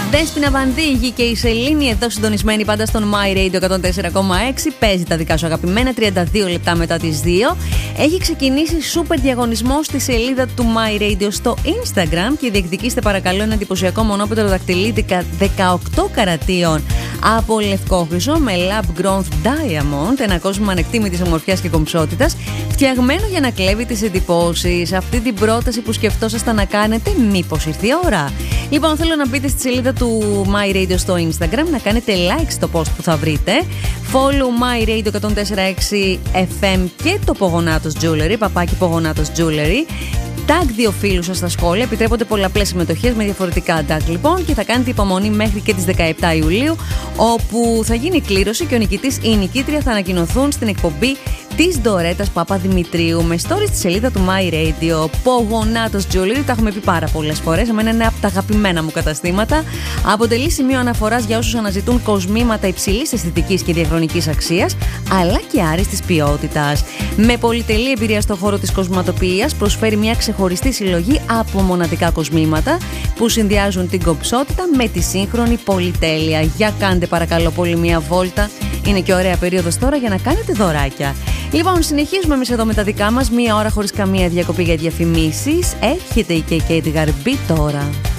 Δέσποινα Βανδίγη και η Σελήνη εδώ συντονισμένη πάντα στον My Radio 104,6. Παίζει τα δικά σου αγαπημένα 32 λεπτά μετά τις 2. Έχει ξεκινήσει σούπερ διαγωνισμό στη σελίδα του My Radio στο Instagram και διεκδικήστε παρακαλώ ένα εντυπωσιακό μονόπετρο δακτυλίτικα 18 καρατίων από λευκό χρυσό με lab growth diamond, ένα κόσμο ανεκτήμητης ομορφιάς και κομψότητας, φτιαγμένο για να κλέβει τις εντυπώσεις. Αυτή την πρόταση που σκεφτόσασταν να κάνετε, μήπως ήρθε η ώρα? Λοιπόν, θέλω να μπείτε στη σελίδα του My Radio στο Instagram, να κάνετε like στο post που θα βρείτε. Follow My Radio 104,6 FM και το Πογονάτος Jewelry, παπάκι Πογονάτος Jewelry. Tag 2 φίλους σας στα σχόλια. Επιτρέπονται πολλαπλές συμμετοχές με διαφορετικά tag λοιπόν και θα κάνετε υπομονή μέχρι και τις 17 Ιουλίου, όπου θα γίνει η κλήρωση και ο νικητής ή η νικήτρια θα ανακοινωθούν στην εκπομπή της Ντορέτας Παπαδημητρίου με stories στη σελίδα του My Radio. Πογονάτος Jewelry, τα έχουμε πει πάρα πολλές φορές. Εμένα είναι από τα αγαπημένα μου καταστήματα. Αποτελεί σημείο αναφοράς για όσους αναζητούν κοσμήματα υψηλής αισθητικής και διαχρονικής αξίας, αλλά και άριστης ποιότητας. Με πολυτελή εμπειρία στον χώρο της κοσματοποιίας, προσφέρει μια ξεχωριστή συλλογή από μοναδικά κοσμήματα που συνδυάζουν την κομψότητα με τη σύγχρονη πολυτέλεια. Για κάντε παρακαλώ πολύ μια βόλτα. Είναι και ωραία περίοδος τώρα για να κάνετε δωράκια. Λοιπόν, συνεχίζουμε εμείς εδώ με τα δικά μας. Μία ώρα χωρίς καμία διακοπή για διαφημίσεις. Έρχεται η KK Edgar B τώρα.